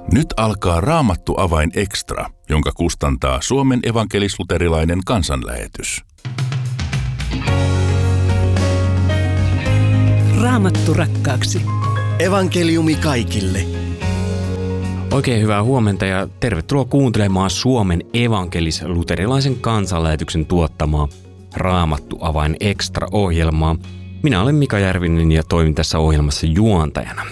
Nyt alkaa Raamattu avain extra, jonka kustantaa Suomen evankelis-luterilainen kansanlähetys. Raamattu rakkaaksi. Evankeliumi kaikille. Oikein hyvää huomenta ja tervetuloa kuuntelemaan Suomen evankelis-luterilaisen kansanlähetyksen tuottamaa Raamattu avain extra-ohjelmaa. Minä olen Mika Järvinen ja toimin tässä ohjelmassa juontajana.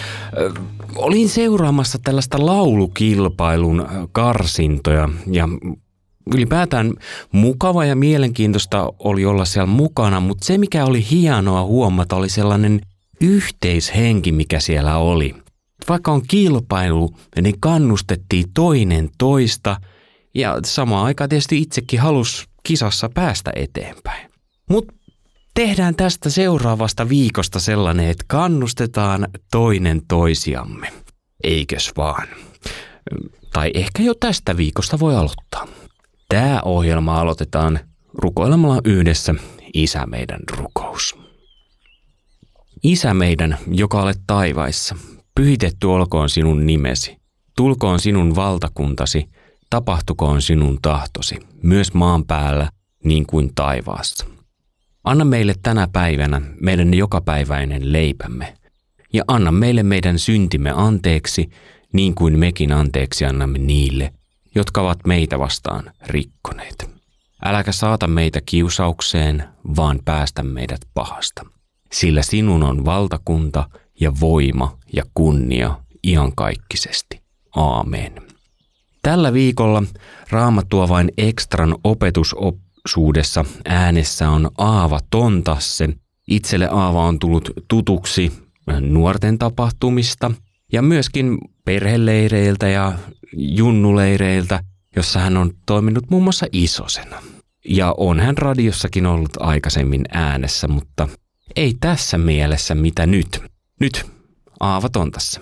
Olin seuraamassa tällaista laulukilpailun karsintoja ja ylipäätään mukava ja mielenkiintoista oli olla siellä mukana, mutta se mikä oli hienoa huomata oli sellainen yhteishenki, mikä siellä oli. Vaikka on kilpailu, niin kannustettiin toinen toista ja samaan aikaan tietysti itsekin halusi kisassa päästä eteenpäin. Mutta tehdään tästä seuraavasta viikosta sellainen, että kannustetaan toinen toisiamme. Eikös vaan? Tai ehkä jo tästä viikosta voi aloittaa. Tämä ohjelma aloitetaan rukoilemalla yhdessä Isä meidän rukous. Isä meidän, joka olet taivaissa, pyhitetty olkoon sinun nimesi. Tulkoon sinun valtakuntasi, tapahtukoon sinun tahtosi, myös maan päällä niin kuin taivaassa. Anna meille tänä päivänä meidän jokapäiväinen leipämme ja anna meille meidän syntimme anteeksi, niin kuin mekin anteeksi annamme niille, jotka ovat meitä vastaan rikkoneet. Äläkä saata meitä kiusaukseen, vaan päästä meidät pahasta. Sillä sinun on valtakunta ja voima ja kunnia iankaikkisesti. Aamen. Tällä viikolla Raamattu avain extran opetusuudessa äänessä on Aava Tontasse. Itselle Aava on tullut tutuksi nuorten tapahtumista ja myöskin perheleireiltä ja junnuleireiltä, jossa hän on toiminut muun muassa isosena. Ja on hän radiossakin ollut aikaisemmin äänessä, mutta ei tässä mielessä mitä nyt. Nyt Aava Tontasse.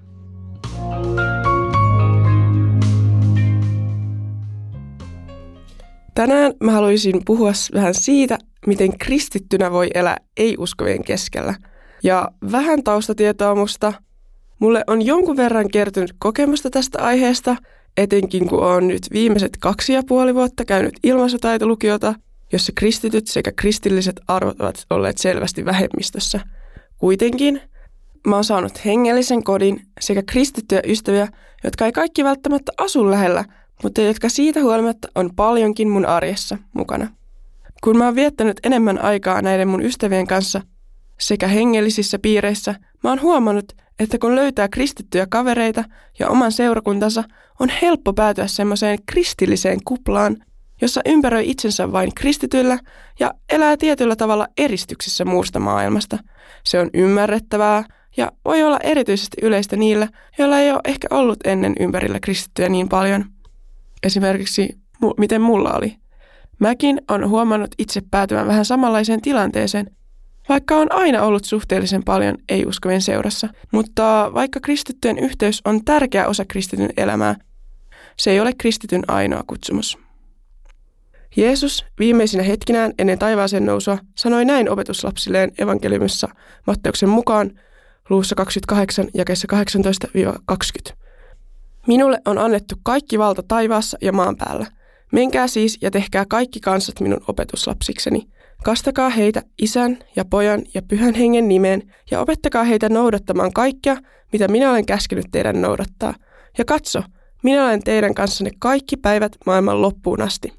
Tänään mä haluaisin puhua vähän siitä, miten kristittynä voi elää ei-uskovien keskellä. Ja vähän taustatietoa musta. Mulle on jonkun verran kertynyt kokemusta tästä aiheesta, etenkin kun olen nyt viimeiset 2,5 vuotta käynyt ilmaisutaitolukiota, jossa kristityt sekä kristilliset arvot ovat olleet selvästi vähemmistössä. Kuitenkin mä oon saanut hengellisen kodin sekä kristittyjä ystäviä, jotka ei kaikki välttämättä asu lähellä, mutta jotka siitä huolimatta on paljonkin mun arjessa mukana. Kun mä oon viettänyt enemmän aikaa näiden mun ystävien kanssa sekä hengellisissä piireissä, mä oon huomannut, että kun löytää kristittyjä kavereita ja oman seurakuntansa, on helppo päätyä semmoiseen kristilliseen kuplaan, jossa ympäröi itsensä vain kristityillä ja elää tietyllä tavalla eristyksissä muusta maailmasta. Se on ymmärrettävää ja voi olla erityisesti yleistä niillä, joilla ei ole ehkä ollut ennen ympärillä kristittyjä niin paljon. Esimerkiksi miten mulla oli. Mäkin on huomannut itse päätyvän vähän samanlaiseen tilanteeseen, vaikka on aina ollut suhteellisen paljon ei-uskovien seurassa. Mutta vaikka kristittyjen yhteys on tärkeä osa kristityn elämää, se ei ole kristityn ainoa kutsumus. Jeesus viimeisinä hetkinään ennen taivaaseen nousua sanoi näin opetuslapsilleen evankeliumissa Matteuksen mukaan luvussa 28 jakeessa 18-20. Minulle on annettu kaikki valta taivaassa ja maan päällä. Menkää siis ja tehkää kaikki kansat minun opetuslapsikseni. Kastakaa heitä Isän ja Pojan ja Pyhän Hengen nimeen ja opettakaa heitä noudattamaan kaikkea, mitä minä olen käskenyt teidän noudattaa. Ja katso, minä olen teidän kanssanne kaikki päivät maailman loppuun asti.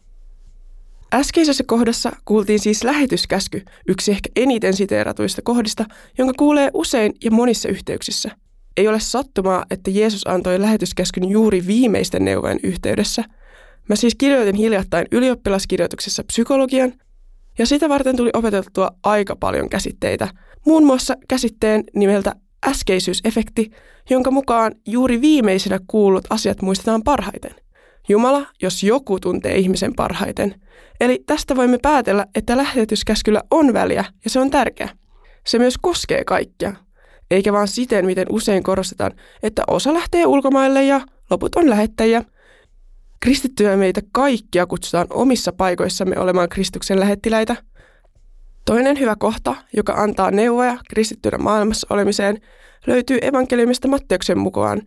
Äskeisessä kohdassa kuultiin siis lähetyskäsky, yksi ehkä eniten siteeratuista kohdista, jonka kuulee usein ja monissa yhteyksissä. Ei ole sattumaa, että Jeesus antoi lähetyskäskyn juuri viimeisten neuvojen yhteydessä. Mä siis kirjoitin hiljattain ylioppilaskirjoituksessa psykologian, ja sitä varten tuli opeteltua aika paljon käsitteitä. Muun muassa käsitteen nimeltä äskeisyysefekti, jonka mukaan juuri viimeisenä kuullut asiat muistetaan parhaiten. Jumala, jos joku tuntee ihmisen parhaiten. Eli tästä voimme päätellä, että lähetyskäskyllä on väliä ja se on tärkeä. Se myös koskee kaikkia. Eikä vaan siten, miten usein korostetaan, että osa lähtee ulkomaille ja loput on lähettäjiä. Kristittyjä meitä kaikkia kutsutaan omissa paikoissamme olemaan Kristuksen lähettiläitä. Toinen hyvä kohta, joka antaa neuvoja kristittynä maailmassa olemiseen, löytyy evankeliumista Matteuksen mukaan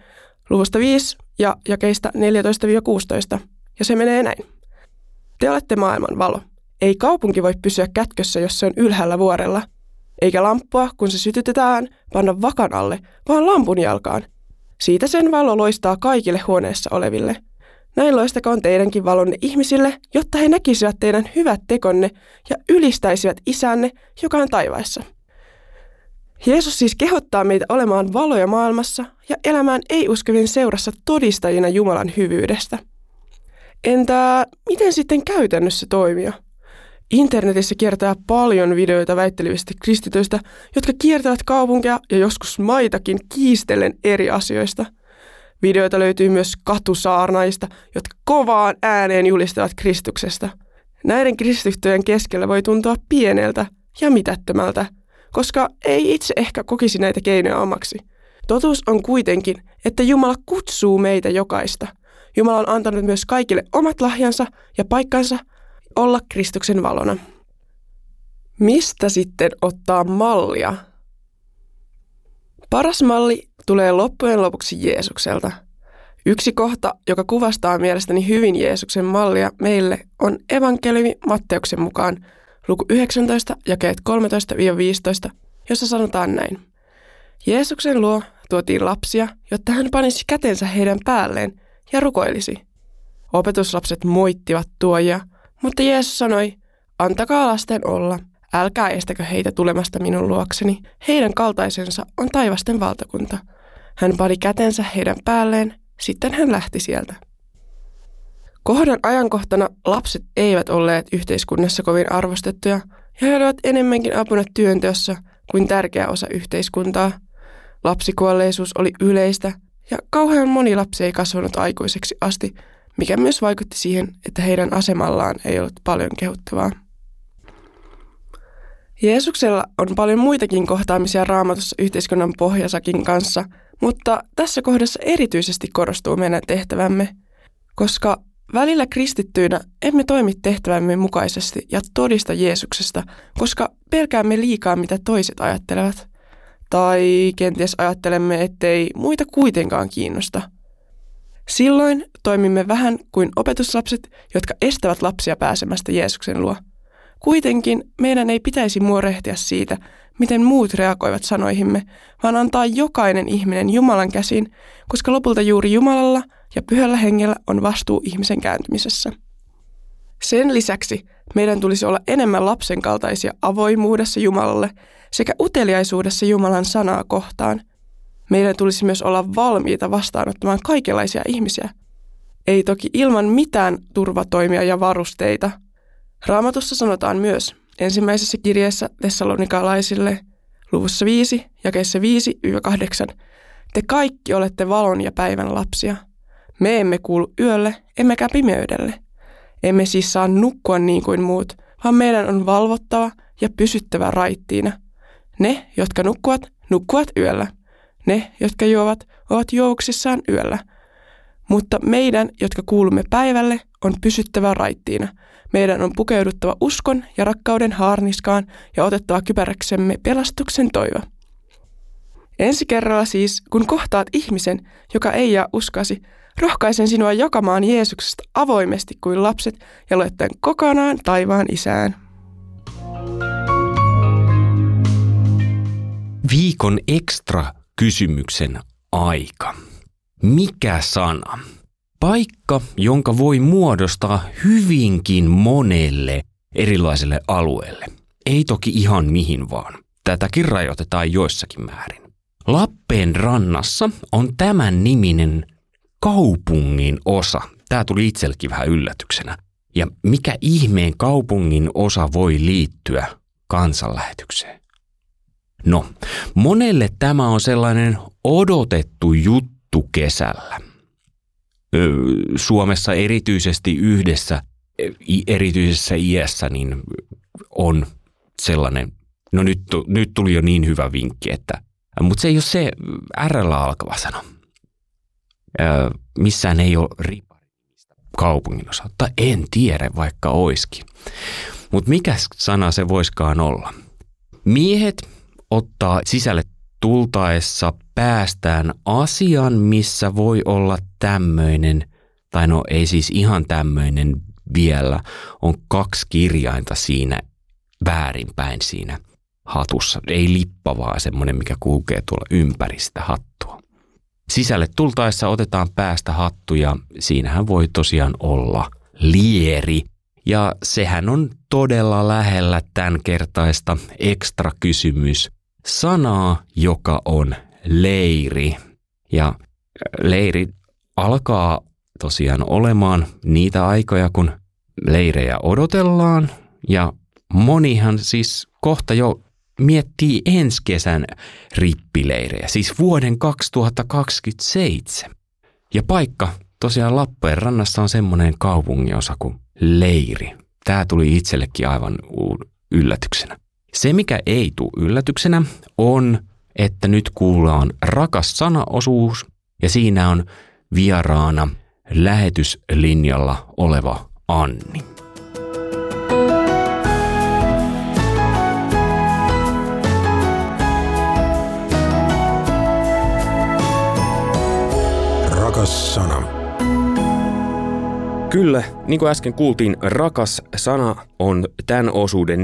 luvusta 5 ja jakeista 14-16. Ja se menee näin. Te olette maailman valo. Ei kaupunki voi pysyä kätkössä, jos se on ylhäällä vuorella. Eikä lamppua, kun se sytytetään, panna vakan alle, vaan lampun jalkaan. Siitä sen valo loistaa kaikille huoneessa oleville. Näin loistakoon teidänkin valonne ihmisille, jotta he näkisivät teidän hyvät tekonne ja ylistäisivät Isänne, joka on taivaissa. Jeesus siis kehottaa meitä olemaan valoja maailmassa ja elämään ei-uskovien seurassa todistajina Jumalan hyvyydestä. Entä miten sitten käytännössä toimia? Internetissä kiertää paljon videoita väittelevistä kristityistä, jotka kiertävät kaupunkeja ja joskus maitakin kiistellen eri asioista. Videoita löytyy myös katusaarnaista, jotka kovaan ääneen julistavat Kristuksesta. Näiden kristittyjen keskellä voi tuntua pieneltä ja mitättömältä, koska ei itse ehkä kokisi näitä keinoja omaksi. Totuus on kuitenkin, että Jumala kutsuu meitä jokaista. Jumala on antanut myös kaikille omat lahjansa ja paikkansa olla Kristuksen valona. Mistä sitten ottaa mallia? Paras malli tulee loppujen lopuksi Jeesukselta. Yksi kohta, joka kuvastaa mielestäni hyvin Jeesuksen mallia meille, on evankeliumi Matteuksen mukaan luku 19, jakeet 13-15, jossa sanotaan näin. Jeesuksen luo tuotiin lapsia, jotta hän panisi kätensä heidän päälleen ja rukoilisi. Opetuslapset moittivat tuojia, mutta Jeesus sanoi, antakaa lasten olla, älkää estäkö heitä tulemasta minun luokseni, heidän kaltaisensa on taivasten valtakunta. Hän pani kätensä heidän päälleen, sitten hän lähti sieltä. Kohdan ajankohtana lapset eivät olleet yhteiskunnassa kovin arvostettuja ja he olivat enemmänkin apuna työnteossa kuin tärkeä osa yhteiskuntaa. Lapsikuolleisuus oli yleistä ja kauhean moni lapsi ei kasvanut aikuiseksi asti, mikä myös vaikutti siihen, että heidän asemallaan ei ollut paljon kehuttavaa. Jeesuksella on paljon muitakin kohtaamisia Raamatussa yhteiskunnan pohjasakin kanssa, mutta tässä kohdassa erityisesti korostuu meidän tehtävämme, koska välillä kristittyinä emme toimi tehtävämme mukaisesti ja todista Jeesuksesta, koska pelkäämme liikaa mitä toiset ajattelevat. Tai kenties ajattelemme, ettei muita kuitenkaan kiinnosta. Silloin toimimme vähän kuin opetuslapset, jotka estävät lapsia pääsemästä Jeesuksen luo. Kuitenkin meidän ei pitäisi murehtia siitä, miten muut reagoivat sanoihimme, vaan antaa jokainen ihminen Jumalan käsiin, koska lopulta juuri Jumalalla ja Pyhällä Hengellä on vastuu ihmisen kääntymisessä. Sen lisäksi meidän tulisi olla enemmän lapsen kaltaisia avoimuudessa Jumalalle sekä uteliaisuudessa Jumalan sanaa kohtaan. Meidän tulisi myös olla valmiita vastaanottamaan kaikenlaisia ihmisiä. Ei toki ilman mitään turvatoimia ja varusteita. Raamatussa sanotaan myös ensimmäisessä kirjeessä Tessalonikalaisille luvussa 5, jakeessa 5-8. Te kaikki olette valon ja päivän lapsia. Me emme kuulu yölle, emmekä pimeydelle. Emme siis saa nukkua niin kuin muut, vaan meidän on valvottava ja pysyttävä raittiina. Ne, jotka nukkuvat yöllä. Ne, jotka juovat, ovat juovuksissaan yöllä. Mutta meidän, jotka kuulumme päivälle, on pysyttävä raittiina. Meidän on pukeuduttava uskon ja rakkauden haarniskaan ja otettava kypäräksemme pelastuksen toivo. Ensi kerralla siis, kun kohtaat ihmisen, joka ei jaa uskoasi, rohkaisen sinua jakamaan Jeesuksesta avoimesti kuin lapset ja luettaen kokonaan taivaan Isään. Viikon ekstra kysymyksen aika. Mikä sana? Paikka, jonka voi muodostaa hyvinkin monelle erilaiselle alueelle. Ei toki ihan mihin vaan. Tätäkin rajoitetaan joissakin määrin. Lappeen rannassa on tämän niminen kaupungin osa. Tämä tuli itsellekin vähän yllätyksenä. Ja mikä ihmeen kaupungin osa voi liittyä kansanlähetykseen? No, monelle tämä on sellainen odotettu juttu kesällä. Suomessa erityisesti erityisessä iässä niin on sellainen, no nyt tuli jo niin hyvä vinkki, mutta se ei ole se R:llä alkava sana. Missään ei ole riparimista kaupungin osa, tai en tiedä vaikka oiskin. Mutta mikä sana se voiskaan olla? Miehet ottaa sisälle tultaessa päästään asian, missä voi olla tämmöinen, tai no ei siis ihan tämmöinen vielä, on 2 kirjainta siinä väärinpäin siinä hatussa. Ei lippa, vaan semmoinen, mikä kulkee tuolla ympäri sitä hattua. Sisälle tultaessa otetaan päästä hattu ja siinähän voi tosiaan olla lieri. Ja sehän on todella lähellä tämänkertaista ekstra kysymys sanaa, joka on leiri. Ja leiri alkaa tosiaan olemaan niitä aikoja, kun leirejä odotellaan. Ja monihan siis kohta jo miettii ensi kesän rippileirejä, siis vuoden 2027. Ja paikka tosiaan Lappeenrannassa on semmoinen kaupunginosa kuin Leiri. Tämä tuli itsellekin aivan yllätyksenä. Se, mikä ei tule yllätyksenä, on, että nyt kuullaan rakas sana-osuus ja siinä on vieraana lähetyslinjalla oleva Anni. Rakas sana. Kyllä, niin kuin äsken kuultiin, rakas sana on tämän osuuden